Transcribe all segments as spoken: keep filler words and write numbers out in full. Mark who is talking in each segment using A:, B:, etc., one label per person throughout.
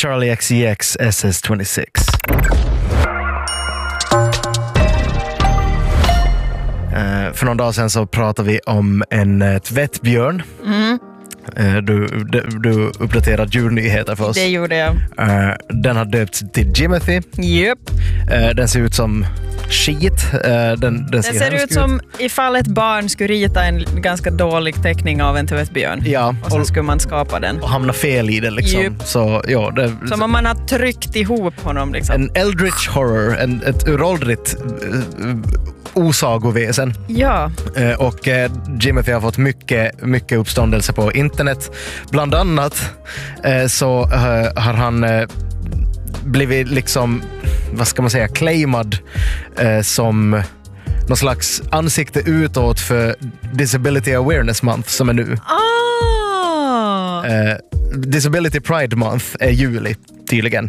A: Charlie X C X S S tjugosex. Uh, för någon dag sedan så pratade vi om en uh, tvättbjörn.
B: Mm.
A: Uh, du, du, du uppdaterade djurnyheter för oss.
B: Det gjorde jag.
A: Uh, den har döpts till Jimothy.
B: Yep.
A: Uh, den ser ut som skit. Uh, den, den,
B: Den
A: ser,
B: ser ut som ifall ett barn skulle rita en ganska dålig teckning av en tvättbjörn.
A: Ja,
B: och sen
A: och,
B: skulle man skapa den.
A: och hamna fel i det liksom.
B: Yep.
A: Så, ja, det,
B: Som om man har tryckt ihop honom. Liksom.
A: En eldritch horror, en, ett uråldrigt uh, osagoväsen.
B: Ja.
A: Uh, och uh, Jimothy har fått mycket, mycket uppståndelse på internet. Bland annat uh, så uh, har han uh, blivit liksom, vad ska man säga, claimad uh, som någon slags ansikte utåt för Disability Awareness Month som är nu.
B: Ah.
A: Uh, Disability Pride Month är juli tydligen.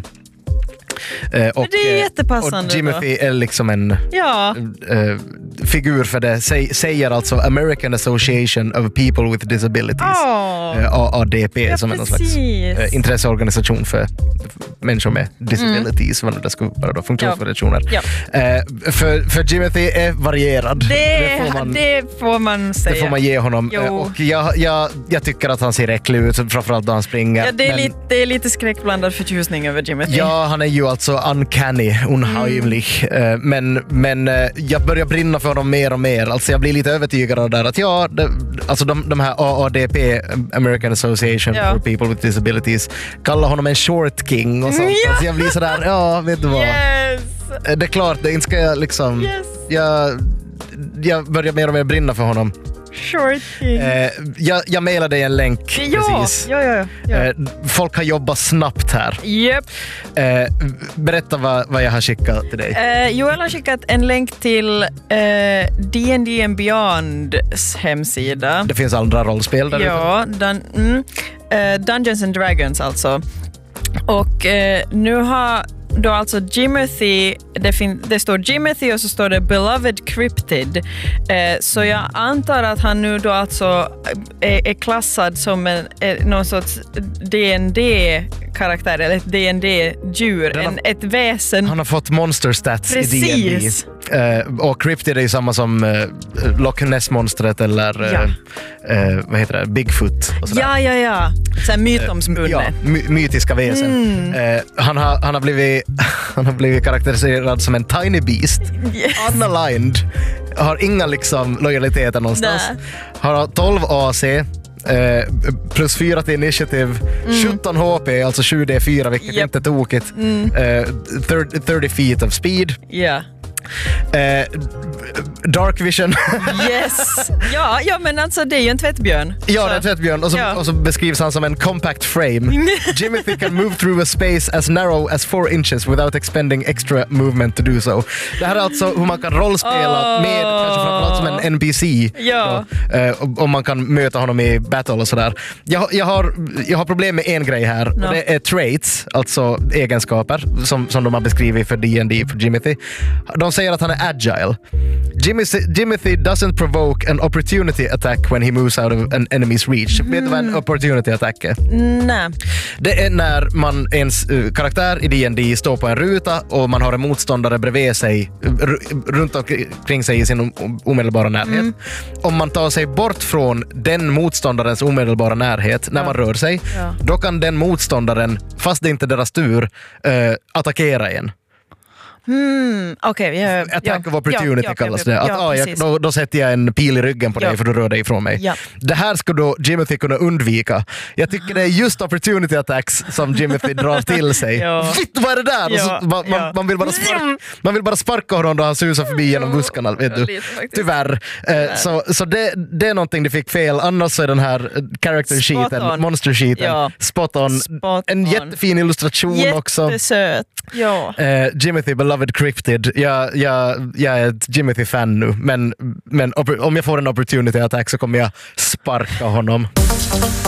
A: Uh, och,
B: det är jättepassande.
A: Och Jimothy
B: då.
A: är liksom en
B: ja.
A: uh, figur för det. Säg, säger alltså American Association of People with Disabilities.
B: Oh.
A: Uh, A A D P
B: ja,
A: som är någon
B: precis.
A: slags uh, intresseorganisation för människor med disabilities. Mm. Vad det ska vara då, funktionsvariationer.
B: Ja. Ja.
A: Uh, för, för Jimothy är varierad.
B: Det,
A: det, får man,
B: det får man säga.
A: Det får man ge honom. Uh, och jag, jag, jag tycker att han ser äcklig ut, framförallt då han springer.
B: Ja, det, är
A: men,
B: lite, det är lite skräckblandad förtjusning över Jimothy.
A: Ja, han är ju alltså uncanny, unheimlich. Mm. Men, men jag börjar brinna för honom mer och mer. Alltså jag blir lite övertygad av det där att ja, det, alltså de, de här A A D P, American Association
B: ja.
A: for People with Disabilities, kallar honom en short king och sånt.
B: Ja.
A: Alltså jag blir sådär, ja, vet du vad?
B: Yes.
A: Det är klart, det inte ska jag liksom...
B: Yes.
A: Jag, jag börjar mer och mer brinna för honom.
B: Short king.
A: Eh, jag, jag mejlade dig en länk
B: ja,
A: precis.
B: Ja, ja, ja.
A: Eh, folk har jobbat snabbt här.
B: Yep.
A: Eh, berätta vad, vad jag har skickat till dig.
B: Eh, Joel har skickat en länk till eh, D and D and Beyonds hemsida.
A: Det finns andra rollspel där.
B: Ja, dun, mm, eh, Dungeons and Dragons alltså. Och eh, nu har då alltså Jimothy, det, fin- det står Jimothy och så står det Beloved Cryptid. Eh, så jag antar att han nu då alltså är, är klassad som en, är någon sorts D and D-karaktär eller ett D and D-djur,
A: har,
B: en, ett väsen.
A: Han har fått monster stats
B: Precis.
A: i D and D. Eh, och Cryptid är ju samma som eh, Loch Ness-monstret eller
B: ja.
A: eh, vad heter det? Bigfoot och sådär.
B: Ja, ja, ja. Så här mytomspunne.
A: Ja, my- mytiska väsen. Mm. Eh, han, har, han, har blivit, han har blivit karaktäriserad som en tiny beast.
B: Yes.
A: Unaligned. Har inga liksom lojaliteter någonstans.
B: Nä.
A: Har tolv A C. Eh, plus fyra till initiative. Mm. sjutton H P, alltså sju D fyra, vilket
B: yep.
A: inte är tokigt. Mm. Eh, thirty, thirty feet of speed.
B: Ja. Yeah.
A: Eh, dark vision.
B: Yes. Ja, ja, men alltså det är ju en tvättbjörn.
A: Ja, det är en tvättbjörn. Och så,
B: ja.
A: och så beskrivs han som en compact frame. Jimothy can move through a space as narrow as four inches without expending extra movement to do so. Det här är alltså hur man kan rollspela oh. med kanske framförallt som en N P C.
B: Ja.
A: Då, eh, om man kan möta honom i battle och sådär. Jag, jag, har, jag har problem med en grej här. No. Och det är traits, alltså egenskaper som, som de har beskrivit för D and D för Jimothy. De säger att han är agile. Jimothy, Jimothy doesn't provoke an opportunity attack when he moves out of an enemy's reach. Mm. Vet du vad en opportunity attack är?
B: Nej.
A: Det är när man, ens uh, karaktär i D and D står på en ruta och man har en motståndare bredvid sig, r- runt omkring sig i sin omedelbara närhet. Mm. Om man tar sig bort från den motståndarens omedelbara närhet när ja. man rör sig, ja. då kan den motståndaren, fast det inte är deras tur, uh, attackera en.
B: Mm, okay, yeah,
A: Attack
B: ja,
A: of opportunity ja, ja, kallas det. Att,
B: ja,
A: ah, jag, då, då sätter jag en pil i ryggen på dig ja. för du rör dig ifrån mig. Ja. Det här ska då Jimothy kunna undvika. Jag tycker det är just opportunity attacks som Jimothy drar till sig. Ja. Fitt, vad är det där? Ja. Så, man, ja. man, vill bara sparka, man vill bara sparka honom då han susar förbi ja. genom buskarna. Vet du. Lite, Tyvärr. Eh, så så det, det är någonting det fick fel. Annars så är den här character sheeten, monster sheeten, ja. spot on. Spot en on. Jättefin illustration
B: Jättesöt.
A: också.
B: Jättesöt. Ja.
A: Eh, Jimothy, beloved Cryptid. Jag, jag, jag är ett Jimothy-fan nu, men, men om jag får en opportunity attack så kommer jag sparka honom.